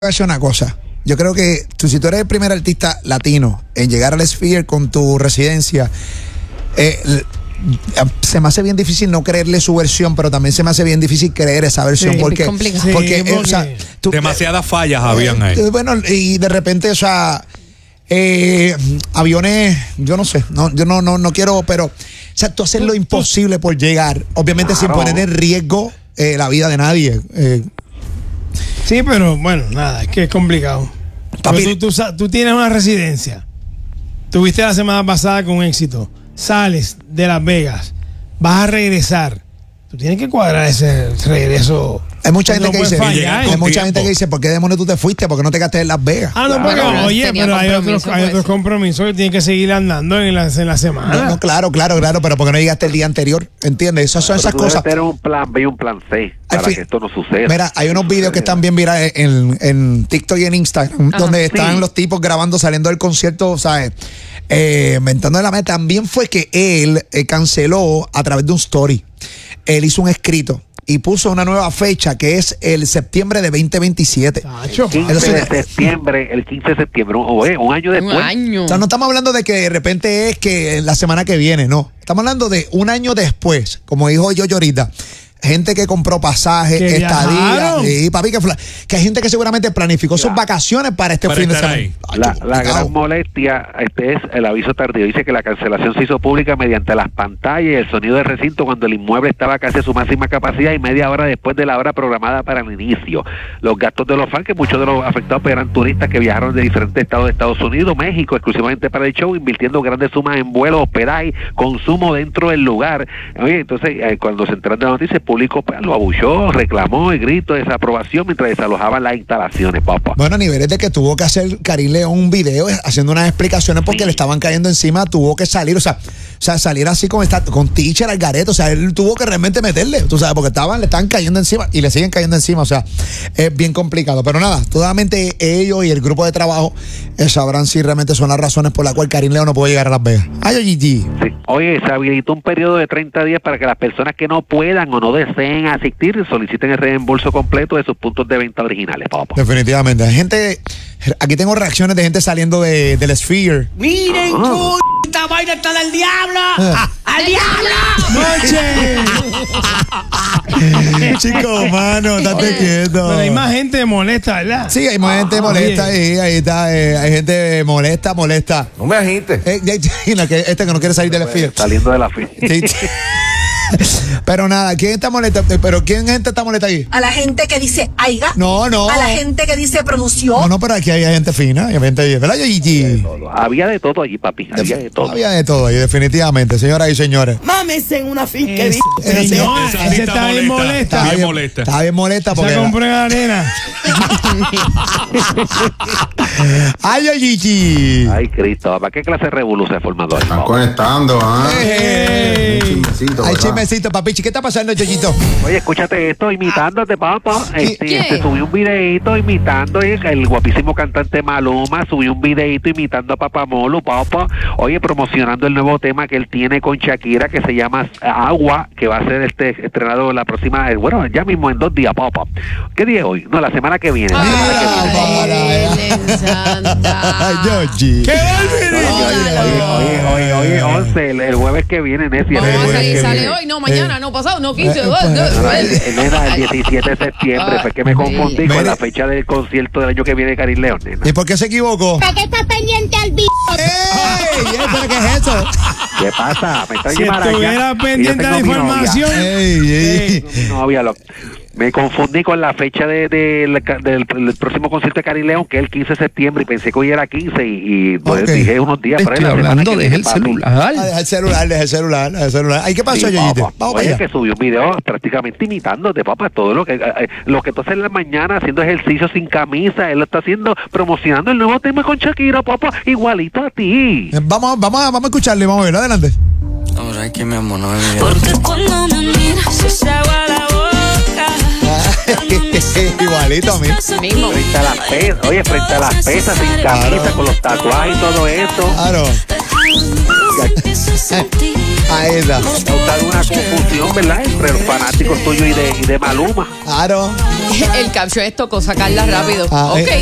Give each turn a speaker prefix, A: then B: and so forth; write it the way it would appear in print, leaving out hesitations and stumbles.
A: voy a decir una cosa. Yo creo que si tú eres el primer artista latino en llegar al Sphere con tu residencia, se me hace bien difícil no creerle su versión, pero también se me hace bien difícil creer esa versión.
B: Sí,
A: porque o sea,
C: demasiadas fallas habían ahí.
A: Bueno, y de repente, o sea, aviones, yo no sé, yo no quiero, pero, o sea, tú haces lo imposible por llegar, obviamente sin poner en riesgo la vida de nadie.
B: Sí, pero bueno, nada, es que es complicado.
A: Papi,
B: Tú tienes una residencia. Tuviste la semana pasada con éxito. Sales de Las Vegas. Vas a regresar. Tú tienes que cuadrar ese regreso.
A: Hay mucha gente
B: No
A: que
B: puedes
A: dice,
B: fallar.
A: hay mucha gente que dice, ¿por qué demonios tú te fuiste? ¿Por qué no te quedaste en Las Vegas?
B: Ah, no, porque,
D: Claro,
B: oye,
D: tenía
B: pero hay
D: compromiso,
B: otros compromisos que tienen que seguir andando en la semana.
A: No, claro, pero ¿por qué no llegaste el día anterior? ¿Entiendes? Esas son esas cosas.
E: Tener un plan B y un plan C para que esto no suceda.
A: Mira, hay unos videos que están bien virales en TikTok y en Instagram, donde están los tipos grabando, saliendo del concierto, ¿sabes? Inventando de la meta. También fue que él canceló a través de un story. Él hizo un escrito y puso una nueva fecha que es el septiembre de 2027.
B: Tacho,
E: El 15 de septiembre, un año después.
D: Un año.
A: O sea, no estamos hablando de que de repente es que la semana que viene, no. Estamos hablando de un año después, como dijo yo ahorita. Gente que compró pasajes,
B: Que
A: estadía,
B: viajaron.
A: y papi, que hay gente que seguramente planificó sus vacaciones para este fin de
C: estar
A: semana.
C: ahí.
E: La gran molestia es el aviso tardío. Dice que la cancelación se hizo pública mediante las pantallas y el sonido del recinto cuando el inmueble estaba casi a su máxima capacidad y media hora después de la hora programada para el inicio. Los gastos de los fans, que muchos de los afectados eran turistas que viajaron de diferentes estados de Estados Unidos, México, exclusivamente para el show, invirtiendo grandes sumas en vuelos, hospedaje, consumo dentro del lugar. Oye, entonces, cuando se enteraron de la noticia, el público pues, lo abuchó, reclamó, grito de desaprobación mientras desalojaban las instalaciones, papá.
A: Bueno, a niveles de que tuvo que hacer Karim León un video haciendo unas explicaciones porque le estaban cayendo encima, tuvo que salir, o sea salir así con Teacher al garete, o sea, él tuvo que realmente meterle, tú sabes, porque le estaban cayendo encima y le siguen cayendo encima, o sea, es bien complicado, pero nada, totalmente ellos y el grupo de trabajo sabrán si realmente son las razones por las cuales Karim León no puede llegar a Las Vegas. Ay, Gigi.
E: Sí. Oye, se habilitó un periodo de 30 días para que las personas que no puedan o no deseen asistir soliciten el reembolso completo de sus puntos de venta originales, papá.
A: Definitivamente. Hay gente, aquí tengo reacciones de gente saliendo del Sphere.
F: Miren, esta vaina está del diablo. ¡Al diablo!
A: ¡Noche! Chico, mano, estate quieto.
B: Pero hay más gente molesta, ¿verdad?
A: Sí, hay más gente molesta ahí está. Hay gente molesta.
G: No me agites.
A: Que no quiere salir del Sphere.
E: Saliendo de la fila.
A: Sí. Pero nada, ¿quién está molesta? ¿Pero quién gente está molesta ahí?
H: A la gente que dice aiga.
A: No.
H: A la gente que dice promoción.
A: No, pero aquí hay gente fina, hay gente, ¿verdad, Gigi?
E: Había de todo allí, papi. Había de todo.
A: Había de todo ahí, definitivamente, señoras y señores.
F: Mámese en una finca.
B: Señora, esa está bien molesta.
A: Está bien molesta porque.
B: Se compró en arena.
A: Ay, Gigi.
E: Ay, Cristo, ¿para qué clase de revolución se ha formado ahí?
G: Están conectando, ¿ah?
A: Hey.
G: Un chismecito,
A: Ay,
G: ¿verdad?
A: chismecito, papichi. ¿Qué está pasando, Yoyito?
E: Oye, escúchate esto, imitándote, papá.
D: ¿Qué?
E: Subí un videito imitando el guapísimo cantante Maluma, subí un videito imitando a Papamolo, papá. Oye, promocionando el nuevo tema que él tiene con Shakira, que se llama Agua, que va a ser estrenado la próxima, bueno, ya mismo en 2 días, papá. ¿Qué día es hoy? No, la semana que viene.
A: Ay, Yoyi.
B: ¡Qué
E: Oye, 11, el jueves que viene, Nessie.
D: Vamos a salir, sale hoy, no mañana, no pasado, no 15.
E: Nena, el 17 de septiembre, fue que me confundí con
A: Mire.
E: la fecha del concierto del año que viene de Karim León, nena.
A: ¿Y por qué se equivocó?
H: ¿Para qué estás pendiente al bicho?
A: ¡Ey! ¿Pero qué es eso?
E: ¿Qué pasa? Me están
B: Si estuviera pendiente de la información.
A: ¡Ey!
E: Novia, me confundí con la fecha del próximo concierto de Karim León, que es el 15 de septiembre, y pensé que hoy era 15 y pues,
A: Ok.
E: dije unos días para
D: Estoy hablando, deja el celular.
A: Deja el celular. Ay, ¿qué pasó,
E: Sí,
A: Yoyito?
E: papá.
A: Vamos para
E: Oye,
A: allá.
E: que subió un video prácticamente imitándote, papá, todo lo que tú haces en la mañana haciendo ejercicio sin camisa, él lo está haciendo, promocionando el nuevo tema con Shakira, papá, igualito a ti.
A: Vamos a escucharle, vamos a ver, adelante.
I: Ahora es que mi amor no me mira.
F: Porque cuando me miras se agua la boca.
A: Igualito a mí.
D: Mismo.
E: Frente a las pesas, oye, frente a las pesas, sin camisa,
A: Claro.
E: con los tatuajes y todo eso.
A: Claro. Ahí está.
E: Causar una confusión, ¿verdad? Entre los fanáticos tuyos y de Maluma.
A: Claro.
D: El caption es tocó sacarla rápido.
A: Ah,
D: Ok.